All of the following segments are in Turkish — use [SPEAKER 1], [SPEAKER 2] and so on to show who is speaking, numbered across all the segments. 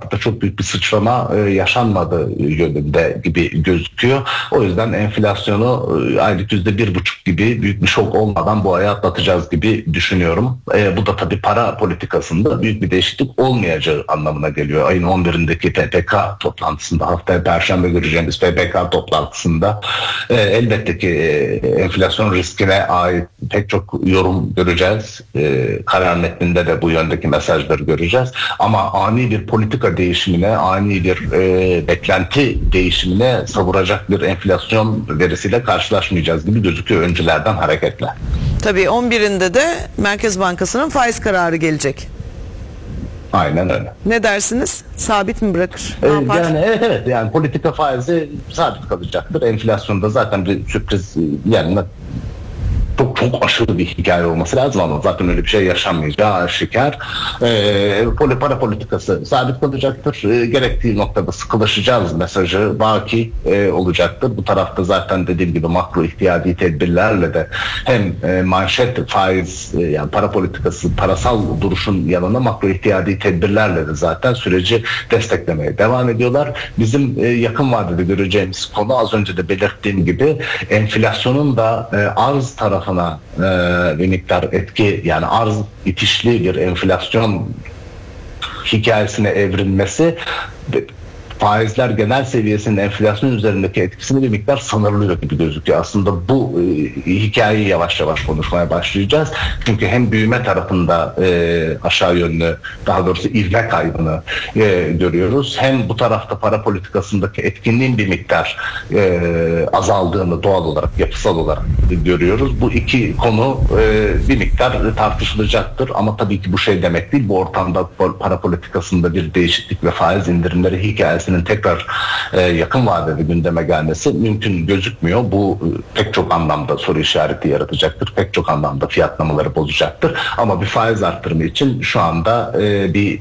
[SPEAKER 1] tarafta çok büyük bir sıçrama yaşanmadı yönünde gibi gözüküyor. O yüzden enflasyonu aylık %1,5 gibi büyük bir şok olmadan bu aya atlatacağız gibi düşünüyorum. Bu da tabii para politikasında büyük bir değişiklik olmayacağı anlamına geliyor. Ayın 11'indeki PPK toplantısında, haftaya Perşembe göreceğimiz PPK toplantısında elbette ki enflasyon riskine ait pek çok yorum göreceğiz. Karar metninde de bu yöndeki mesajları göreceğiz. Ama ani bir politika değişimine, ani bir beklenti değişimine savuracak bir enflasyon verisiyle karşılaşmayacağız gibi gözüküyor öncülerden hareketle.
[SPEAKER 2] Tabii 11'inde de Merkez Bankası'nın faiz kararı gelecek.
[SPEAKER 1] Aynen öyle.
[SPEAKER 2] Ne dersiniz? Sabit mi bırakır?
[SPEAKER 1] Yani evet yani politika faizi sabit kalacaktır. Enflasyonda zaten bir sürpriz yani çok aşırı bir hikaye olması lazım ama zaten öyle bir şey yaşanmayacağı aşikar. Para politikası sabit kalacaktır. Gerektiği noktada sıkılaşacağız mesajı baki olacaktır. Bu tarafta zaten dediğim gibi makro ihtiyadi tedbirlerle de hem manşet faiz yani para politikası parasal duruşun yanına makro ihtiyadi tedbirlerle de zaten süreci desteklemeye devam ediyorlar. Bizim yakın vadede göreceğimiz konu az önce de belirttiğim gibi enflasyonun da arz tarafına bir miktar etki yani arz itişli bir enflasyon hikayesine evrilmesi faizler genel seviyesinin enflasyon üzerindeki etkisini bir miktar sınırlıyor gibi gözüküyor. Aslında bu hikayeyi yavaş yavaş konuşmaya başlayacağız. Çünkü hem büyüme tarafında aşağı yönlü daha doğrusu ivme kaybını görüyoruz. Hem bu tarafta para politikasındaki etkinliğin bir miktar azaldığını doğal olarak, yapısal olarak görüyoruz. Bu iki konu bir miktar tartışılacaktır. Ama tabii ki bu şey demek değil. Bu ortamda para politikasında bir değişiklik ve faiz indirimleri hikayesi tekrar yakın vadede gündeme gelmesi mümkün gözükmüyor. Bu pek çok anlamda soru işareti yaratacaktır. Pek çok anlamda fiyatlamaları bozacaktır. Ama bir faiz arttırımı için şu anda bir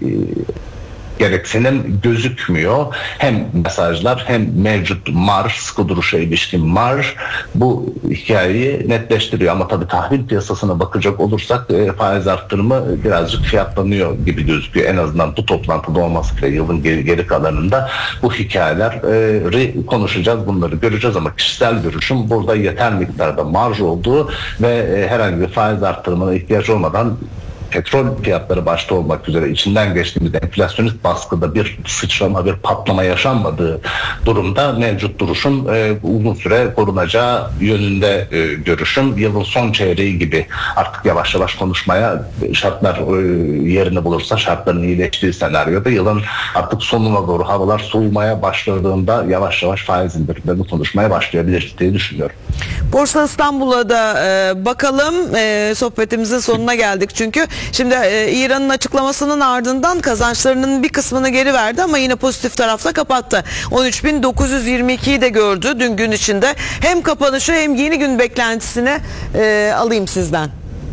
[SPEAKER 1] gereksinim gözükmüyor. Hem mesajlar hem mevcut marj, sıkı duruşa ilişkin marj bu hikayeyi netleştiriyor. Ama tabii tahvil piyasasına bakacak olursak faiz arttırımı birazcık fiyatlanıyor gibi gözüküyor. En azından bu toplantıda olması bile yılın geri kalanında bu hikayeleri konuşacağız. Bunları göreceğiz ama kişisel görüşüm burada yeter miktarda marj olduğu ve herhangi bir faiz arttırımına ihtiyaç olmadan petrol fiyatları başta olmak üzere içinden geçtiğimiz enflasyonist baskıda bir sıçrama, bir patlama yaşanmadığı durumda mevcut duruşun uzun süre korunacağı yönünde görüşüm. Yılın son çeyreği gibi artık yavaş yavaş konuşmaya şartlar yerini bulursa, şartların iyileştiği senaryoda yılın artık sonuna doğru havalar soğumaya başladığında yavaş yavaş faiz indirimlerini konuşmaya başlayabiliriz diye düşünüyorum.
[SPEAKER 2] Borsa İstanbul'a da bakalım. Sohbetimizin sonuna geldik çünkü. Şimdi İran'ın açıklamasının ardından kazançlarının bir kısmını geri verdi ama yine pozitif tarafta kapattı. 13.922'yi de gördü dün gün içinde. Hem kapanışı hem yeni gün beklentisini alayım sizden.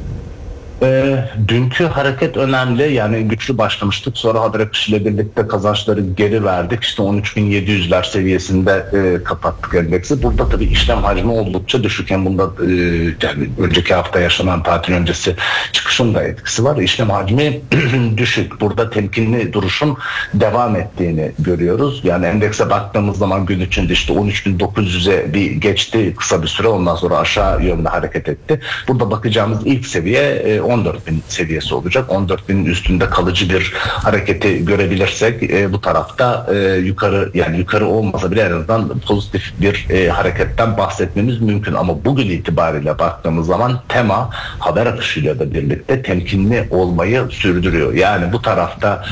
[SPEAKER 1] Dünkü hareket önemli. Yani güçlü başlamıştık. Sonra haber akışıyla birlikte kazançları geri verdik. İşte 13.700'ler seviyesinde kapattık endeksi. Burada tabii işlem hacmi oldukça düşük. Hem bunda yani önceki hafta yaşanan tatil öncesi çıkışın da etkisi var. İşlem hacmi düşük. Burada temkinli duruşun devam ettiğini görüyoruz. Yani endekse baktığımız zaman gün içinde işte 13.900'e bir geçti kısa bir süre. Ondan sonra aşağı yönde hareket etti. Burada bakacağımız ilk seviye 14.000 seviyesi olacak. 14.000'in üstünde kalıcı bir hareketi görebilirsek bu tarafta yukarı olmasa bile en azından pozitif bir hareketten bahsetmemiz mümkün. Ama bugün itibariyle baktığımız zaman tema haber akışıyla da birlikte temkinli olmayı sürdürüyor. Yani bu tarafta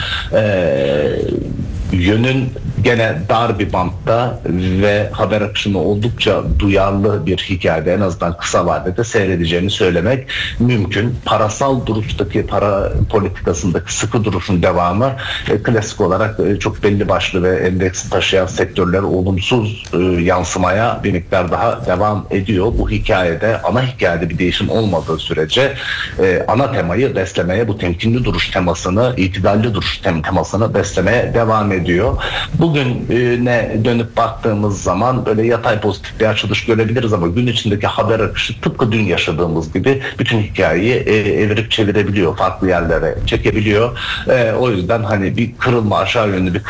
[SPEAKER 1] yönün gene dar bir bantta ve haber akışına oldukça duyarlı bir hikayede en azından kısa vadede seyredeceğini söylemek mümkün. Parasal duruştaki para politikasındaki sıkı duruşun devamı klasik olarak çok belli başlı ve endeksi taşıyan sektörler olumsuz yansımaya bir miktar daha devam ediyor. Bu hikayede ana hikayede bir değişim olmadığı sürece ana temayı beslemeye bu temkinli duruş temasını itidalli duruş temasını beslemeye devam ediyor. Bugüne dönüp baktığımız zaman böyle yatay pozitif bir açılış görebiliriz ama gün içindeki haber akışı tıpkı dün yaşadığımız gibi bütün hikayeyi evirip çevirebiliyor, farklı yerlere çekebiliyor. O yüzden hani bir kırılma aşağı yönlü bir